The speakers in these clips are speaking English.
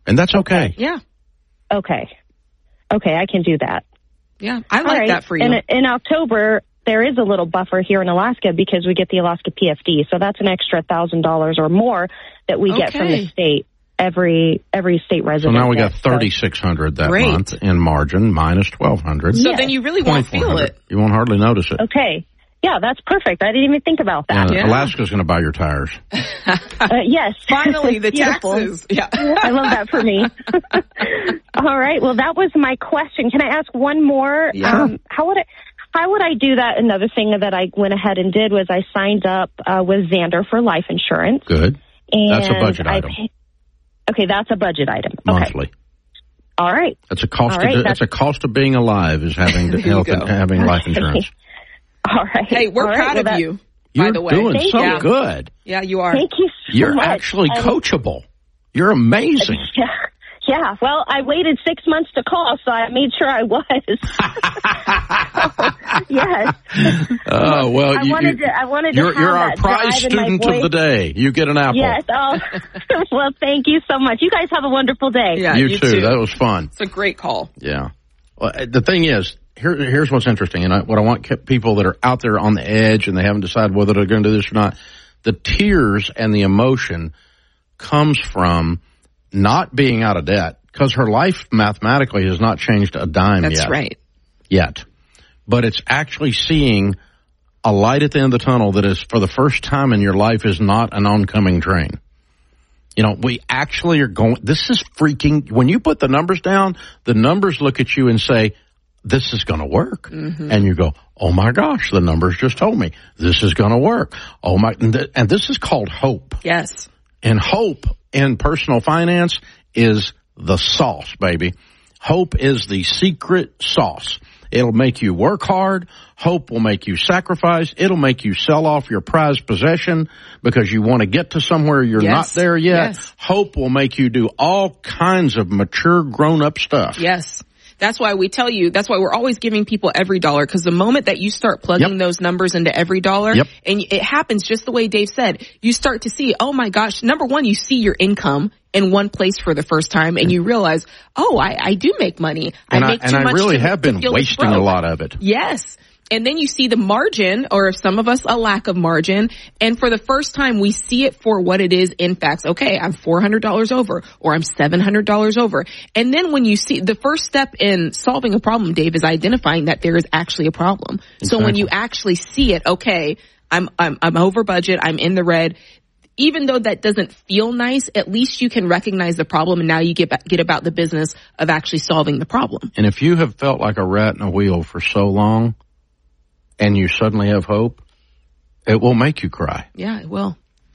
And that's okay. Yeah. Okay, I can do that. Yeah, I like that for you. And in October, there is a little buffer here in Alaska because we get the Alaska PFD. So that's an extra $1,000 or more that we get from the state. Every state resident. So now we got $3,600 that month in margin, minus $1,200. So then you really won't feel it. You won't hardly notice it. Okay. Yeah, that's perfect. I didn't even think about that. Yeah. Alaska's going to buy your tires. Yes. Finally, the taxes. Yeah. I love that for me. All right. Well, that was my question. Can I ask one more? Yeah. How would I do that? Another thing that I went ahead and did was I signed up with Xander for life insurance. Good. And that's a budget item. Okay, that's a budget item. Monthly. Okay. All right. That's a cost. That's a cost of being alive is having health and having life insurance. All right. Hey, we're proud of you. By the way, you're doing so good. Yeah, you are. Thank you so You're much. actually coachable. You're amazing. Yeah. Well, I waited 6 months to call, so I made sure I was. Yes. Oh well, I wanted to. You're our prize student of the day. You get an apple. Yes. Oh, well, thank you so much. You guys have a wonderful day. Yeah, you too. That was fun. It's a great call. Yeah. Well, the thing is, here's what's interesting, and what I want people that are out there on the edge and they haven't decided whether they're going to do this or not. The tears and the emotion comes from not being out of debt, because her life mathematically has not changed a dime yet. That's right. Yet. But it's actually seeing a light at the end of the tunnel that is, for the first time in your life, is not an oncoming train. You know, we actually are going, this is freaking, when you put the numbers down, the numbers look at you and say, this is going to work. Mm-hmm. And you go, oh my gosh, the numbers just told me this is going to work. Oh my, and this is called hope. Yes. And hope in personal finance is the sauce, baby. Hope is the secret sauce. It'll make you work hard. Hope will make you sacrifice. It'll make you sell off your prized possession because you want to get to somewhere you're not there yet. Yes. Hope will make you do all kinds of mature, grown-up stuff. Yes. That's why we tell you, that's why we're always giving people every dollar, because the moment that you start plugging those numbers into every dollar, and it happens just the way Dave said, you start to see, oh my gosh, number one, you see your income in one place for the first time, and you realize, oh, I do make money. I make too much. And I really have been wasting a lot of it. Yes. And then you see the margin, or some of us, a lack of margin. And for the first time, we see it for what it is in facts. Okay, I'm $400 over, or I'm $700 over. And then when you see, the first step in solving a problem, Dave, is identifying that there is actually a problem. Exactly. So when you actually see it, okay, I'm over budget, I'm in the red. Even though that doesn't feel nice, at least you can recognize the problem, and now you get about the business of actually solving the problem. And if you have felt like a rat in a wheel for so long, and you suddenly have hope, it will make you cry. Yeah, it will.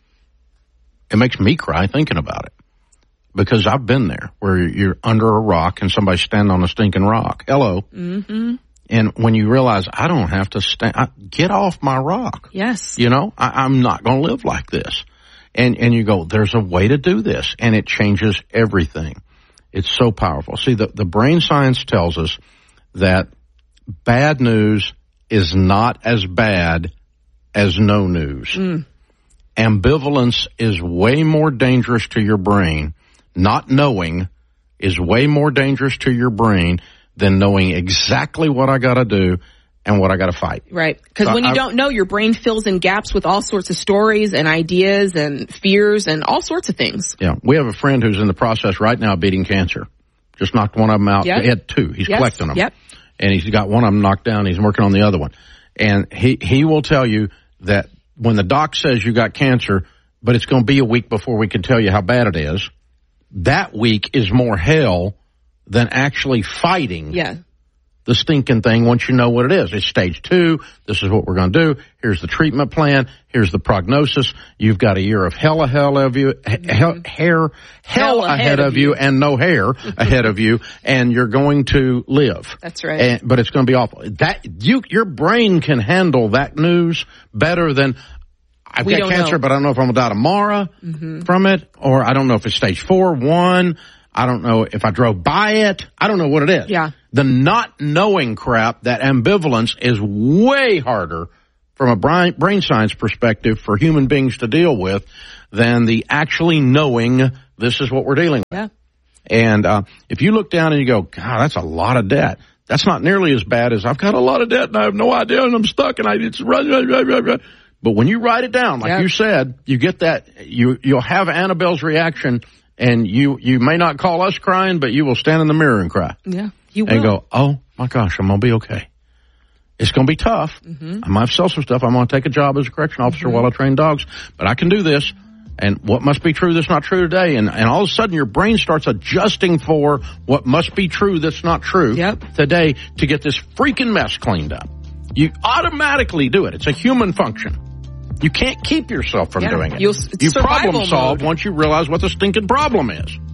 It makes me cry thinking about it. Because I've been there, where you're under a rock and somebody's standing on a stinking rock. Hello. Mm-hmm. And when you realize, I don't have to get off my rock. Yes. You know, I'm not going to live like this. And you go, there's a way to do this. And it changes everything. It's so powerful. See, the brain science tells us that bad news is not as bad as no news. Mm. Ambivalence is way more dangerous to your brain. Not knowing is way more dangerous to your brain than knowing exactly what I got to do and what I got to fight. Right. Because when you don't know, your brain fills in gaps with all sorts of stories and ideas and fears and all sorts of things. Yeah. We have a friend who's in the process right now of beating cancer. Just knocked one of them out. Yep. He had two. He's collecting them. Yep. And he's got one of them knocked down. He's working on the other one. And he will tell you that when the doc says you got cancer, but it's going to be a week before we can tell you how bad it is, that week is more hell than actually fighting the stinking thing once you know what it is. It's stage 2. This is what we're going to do. Here's the treatment plan. Here's the prognosis. You've got a year of hell ahead of you, hell ahead of you, and no hair ahead of you, and you're going to live. That's right. But it's going to be awful. Your brain can handle that news better than, I've got cancer, but I don't know if I'm going to die tomorrow from it, or I don't know if it's stage 4, 1. I don't know if I drove by it. I don't know what it is. Yeah. The not knowing crap, that ambivalence, is way harder from a brain science perspective for human beings to deal with than the actually knowing this is what we're dealing with. Yeah. And if you look down and you go, God, that's a lot of debt. That's not nearly as bad as I've got a lot of debt and I have no idea and I'm stuck and it's run. But when you write it down, like you said, you get that, you'll have Annabelle's reaction, and you may not call us crying, but you will stand in the mirror and cry. Yeah, you will. And go, oh my gosh, I'm going to be okay. It's going to be tough. I might sell some stuff. I'm going to take a job as a correction officer while I train dogs, but I can do this. And what must be true that's not true today. And all of a sudden your brain starts adjusting for what must be true that's not true today to get this freaking mess cleaned up. You automatically do it. It's a human function. You can't keep yourself from doing it. You problem solve once you realize what the stinking problem is.